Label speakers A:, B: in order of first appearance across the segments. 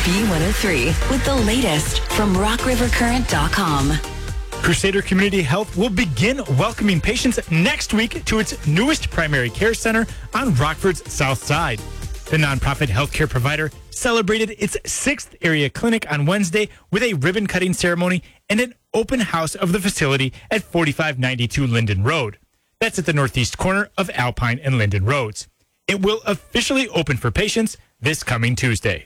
A: B103 with the latest from rockrivercurrent.com.
B: Crusader Community Health will begin welcoming patients next week to its newest primary care center on Rockford's South Side. The nonprofit healthcare provider celebrated its 6th area clinic on Wednesday with a ribbon-cutting ceremony and an open house of the facility at 4592 Linden Road. That's at the northeast corner of Alpine and Linden Roads. It will officially open for patients this coming Tuesday.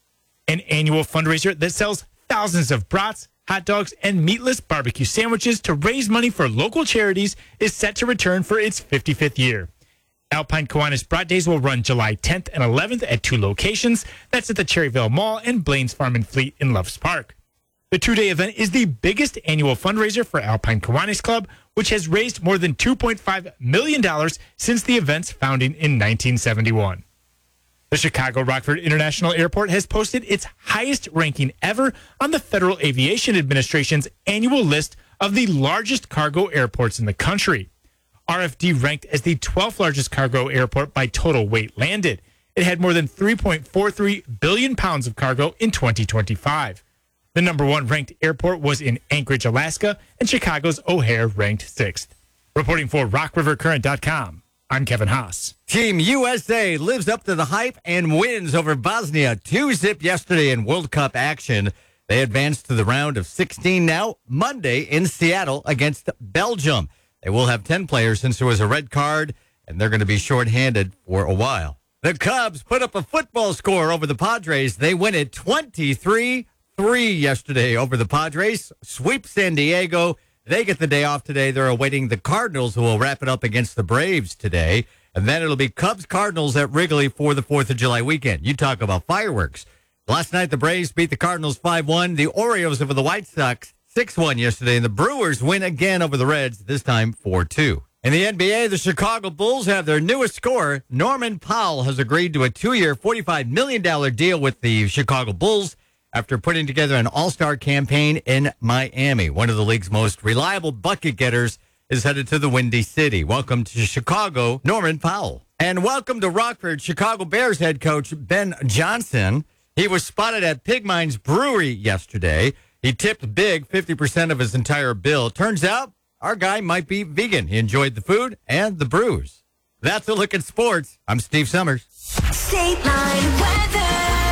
B: An annual fundraiser that sells thousands of brats, hot dogs, and meatless barbecue sandwiches to raise money for local charities is set to return for its 55th year. Alpine Kiwanis Brat Days will run July 10th and 11th at 2 locations. That's at the Cherryville Mall and Blaine's Farm and Fleet in Loves Park. The 2-day event is the biggest annual fundraiser for Alpine Kiwanis Club, which has raised more than $2.5 million since the event's founding in 1971. The Chicago Rockford International Airport has posted its highest ranking ever on the Federal Aviation Administration's annual list of the largest cargo airports in the country. RFD ranked as the 12th largest cargo airport by total weight landed. It had more than 3.43 billion pounds of cargo in 2025. The number 1 ranked airport was in Anchorage, Alaska, and Chicago's O'Hare ranked 6th. Reporting for RockRiverCurrent.com, I'm Kevin Haas.
C: Team USA lives up to the hype and wins over Bosnia 2-0 yesterday in World Cup action. They advanced to the round of 16 now, Monday in Seattle against Belgium. They will have 10 players since there was a red card, and they're going to be shorthanded for a while. The Cubs put up a football score over the Padres. They win it 23-3 yesterday over the Padres. Sweep San Diego. They get the day off today. They're awaiting the Cardinals, who will wrap it up against the Braves today. And then it'll be Cubs-Cardinals at Wrigley for the 4th of July weekend. You talk about fireworks. Last night, the Braves beat the Cardinals 5-1. The Orioles over the White Sox 6-1 yesterday, and the Brewers win again over the Reds, this time 4-2. In the NBA, the Chicago Bulls have their newest scorer. Norman Powell has agreed to a 2-year, $45 million deal with the Chicago Bulls after putting together an all-star campaign in Miami. One of the league's most reliable bucket getters is headed to the Windy City. Welcome to Chicago, Norman Powell. And welcome to Rockford, Chicago Bears head coach Ben Johnson. He was spotted at Pig Mines Brewery yesterday. He tipped big, 50% of his entire bill. Turns out our guy might be vegan. He enjoyed the food and the brews. That's a look at sports. I'm Steve Summers.
A: State Line weather.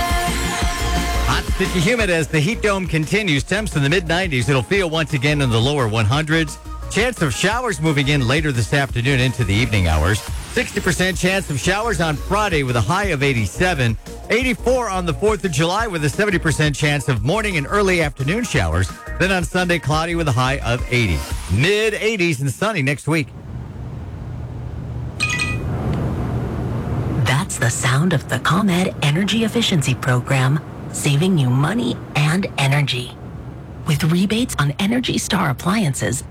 C: Hot, sticky, humid as the heat dome continues. Temps in the mid-90s. It'll feel once again in the lower 100s. Chance of showers moving in later this afternoon into the evening hours. 60% chance of showers on Friday with a high of 87. 84 on the 4th of July with a 70% chance of morning and early afternoon showers. Then on Sunday, cloudy with a high of 80. Mid-80s and sunny next week.
A: That's the sound of the ComEd Energy Efficiency Program, saving you money and energy. With rebates on Energy Star appliances,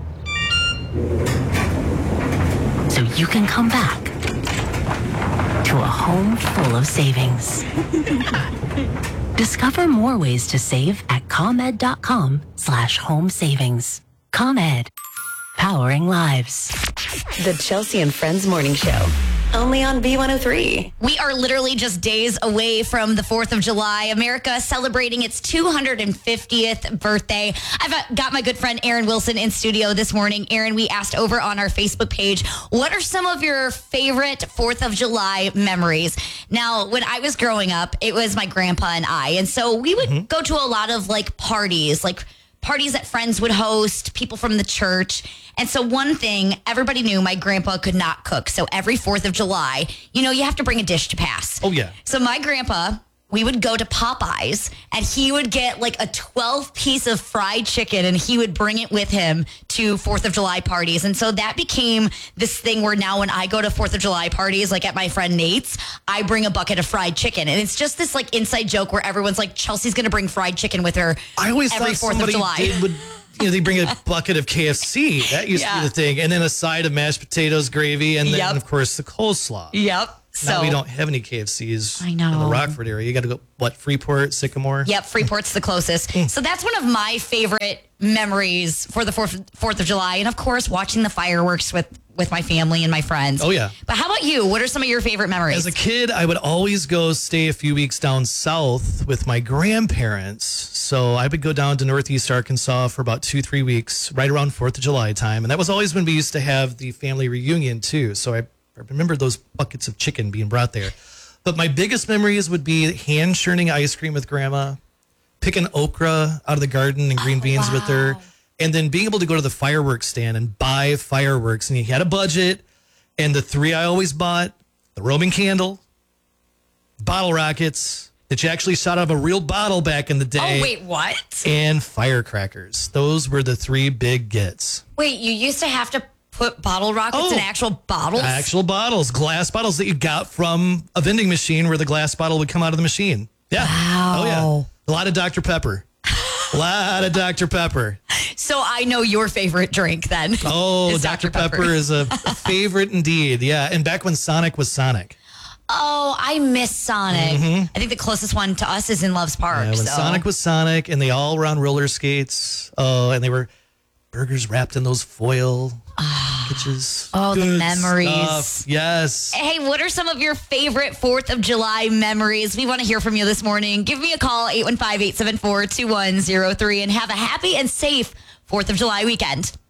A: so you can come back to a home full of savings. Discover more ways to save at ComEd.com/home savings. ComEd, powering lives. The Chelsea and Friends Morning Show. Only on B103.
D: We are literally just days away from the 4th of July. America celebrating its 250th birthday. I've got my good friend Aaron Wilson in studio this morning. Aaron, we asked over on our Facebook page, what are some of your favorite 4th of July memories? Now, when I was growing up, it was my grandpa and I. And so we would go to a lot of parties that friends would host, people from the church. And so one thing, everybody knew my grandpa could not cook. So every 4th of July, you have to bring a dish to pass.
B: Oh, yeah.
D: So my grandpa, we would go to Popeyes and he would get a 12-piece of fried chicken and he would bring it with him to 4th of July parties. And so that became this thing where now when I go to 4th of July parties, at my friend Nate's, I bring a bucket of fried chicken. And it's just this inside joke where everyone's Chelsea's going to bring fried chicken with her
E: I always
D: every
E: thought
D: 4th of July.
E: they bring a bucket of KFC. That used to be the thing. And then a side of mashed potatoes, gravy, and then, of course, the coleslaw.
D: Yep.
E: Now we don't have any KFCs
D: I know.
E: in the Rockford area. You got to go, Freeport, Sycamore?
D: Yep, Freeport's the closest. So that's one of my favorite memories for the 4th of July. And, of course, watching the fireworks with with my family and my friends.
E: Oh, yeah.
D: But how about you? What are some of your favorite memories?
E: As a kid, I would always go stay a few weeks down south with my grandparents. So I would go down to Northeast Arkansas for about 2-3 weeks, right around 4th of July time. And that was always when we used to have the family reunion, too. So I remember those buckets of chicken being brought there. But my biggest memories would be hand churning ice cream with Grandma, picking okra out of the garden and green beans with her. And then being able to go to the fireworks stand and buy fireworks. And you had a budget. And the 3 I always bought, the Roman candle, bottle rockets that you actually shot out of a real bottle back in the day.
D: Oh, wait, what?
E: And firecrackers. Those were the 3 big gets.
D: Wait, you used to have to put bottle rockets in actual bottles?
E: Actual bottles, glass bottles that you got from a vending machine where the glass bottle would come out of the machine. Yeah.
D: Wow.
E: Oh, yeah. A lot of Dr. Pepper. A lot of Dr. Pepper.
D: So I know your favorite drink then.
E: Oh, Dr. Pepper is a favorite indeed. Yeah. And back when Sonic was Sonic.
D: Oh, I miss Sonic. I think the closest one to us is in Love's Park.
E: Yeah, when Sonic was Sonic and they all were on roller skates. Oh, and they were burgers wrapped in those foil packages.
D: Oh, the
E: Good
D: memories.
E: stuff. Yes.
D: Hey, what are some of your favorite 4th of July memories? We want to hear from you this morning. Give me a call, 815-874-2103, and have a happy and safe 4th of July weekend.